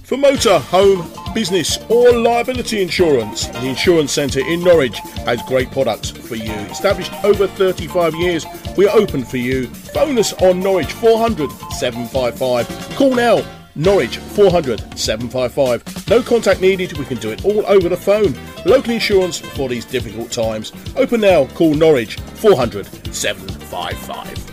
For motor, home, business or liability insurance, the Insurance Centre in Norwich has great products for you. Established over 35 years, we are open for you. Phone us on Norwich 400 755. Call now, Norwich 400 755. No contact needed, we can do it all over the phone. Local insurance for these difficult times. Open now, call Norwich 400 755.